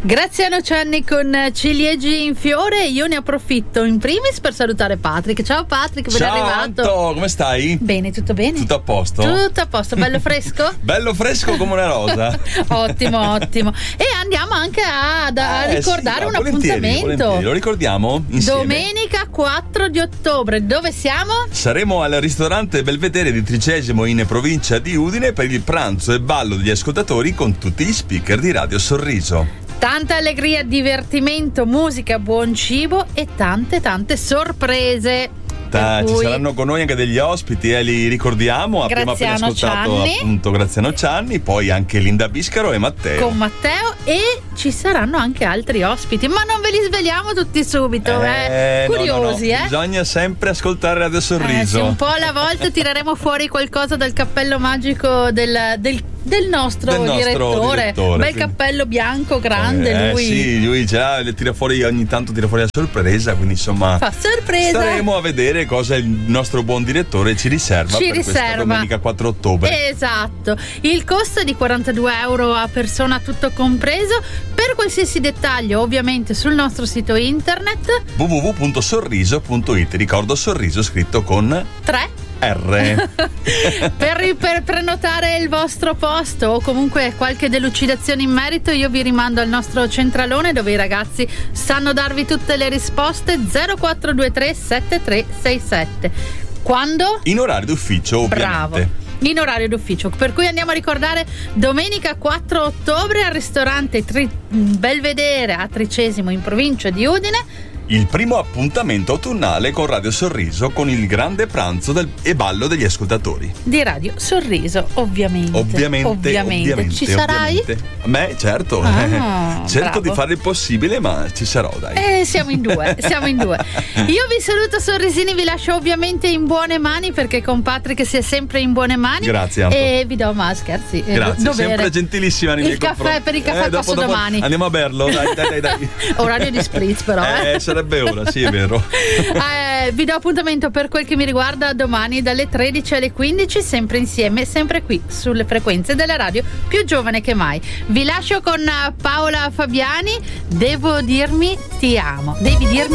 Graziano Cianni con ciliegi in fiore. Io ne approfitto in primis per salutare Patrick. Ciao Patrick, ben arrivato. Ciao, come stai? Bene, tutto bene? Tutto a posto? Tutto a posto, bello fresco? Bello fresco come una rosa. Ottimo. E andiamo anche a ricordare un appuntamento. Volentieri. Lo ricordiamo insieme. Domenica 4 di ottobre, dove siamo? Saremo al ristorante Belvedere di Tricesimo in provincia di Udine per il pranzo e ballo degli ascoltatori con tutti gli speaker di Radio Sorriso. Tanta allegria, divertimento, musica, buon cibo e tante sorprese. Ci saranno con noi anche degli ospiti, li ricordiamo. Abbiamo appena ascoltato appunto Graziano Cianni, poi anche Linda Biscaro e Matteo. Con Matteo, e ci saranno anche altri ospiti, ma non ve li sveliamo tutti subito, curiosi, no. Bisogna sempre ascoltare Radio Sorriso. Sì, un po' alla volta tireremo fuori qualcosa dal cappello magico del nostro direttore. Bel cappello bianco grande, lui. Sì, lui già tira fuori, ogni tanto tira fuori la sorpresa, quindi insomma fa sorpresa. Staremo a vedere cosa il nostro buon direttore ci riserva questa domenica 4 ottobre. Esatto. Il costo è di €42 a persona, tutto compreso. Per qualsiasi dettaglio, ovviamente, sul nostro sito internet www.sorriso.it. Ricordo Sorriso scritto con 3 R. per prenotare il vostro posto o comunque qualche delucidazione in merito, io vi rimando al nostro centralone, dove i ragazzi sanno darvi tutte le risposte. 0423 7367. Quando? In orario d'ufficio, ovviamente. Bravo, in orario d'ufficio, per cui andiamo a ricordare domenica 4 ottobre al ristorante Belvedere a Tricesimo in provincia di Udine. Il primo appuntamento autunnale con Radio Sorriso, con il grande pranzo e ballo degli ascoltatori di Radio Sorriso, ovviamente. Ci sarai? A me, certo. Cerco di fare il possibile, ma ci sarò, dai. Siamo in due. Io vi saluto, sorrisini, vi lascio ovviamente in buone mani, perché con Patrick si è sempre in buone mani. Grazie, Anto. E vi do scherzi. Grazie, sempre gentilissima nei miei confronti. Per il caffè passo domani. Andiamo a berlo, dai. Orario di spritz, però. Sarebbe ora, sì, è vero. Vi do appuntamento, per quel che mi riguarda, domani dalle 13 alle 15, sempre insieme, sempre qui sulle frequenze della radio più giovane che mai. Vi lascio con Paola Fabiani, Devo dirmi ti amo. Devi dirmi